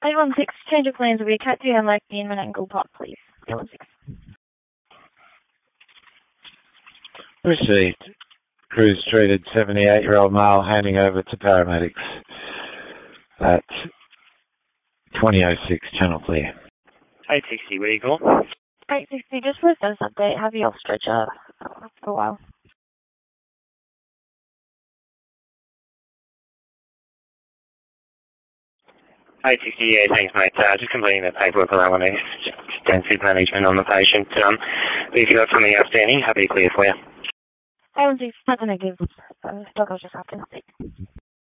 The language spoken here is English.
816, change of plans will be Cat 2 Hamlet in Menangle Park, please. 816. Received. Cruise treated 78-year-old male handing over to paramedics at 2006 Channel Clear. 860, where you call? 860, just for a first update, have you off stretcher for a while? 860, yeah, thanks, mate. Just completing the paperwork allowing extensive management on the patient. If you've got something outstanding, happy to clear for you. 816, that's a negative. Doc, I was just asking.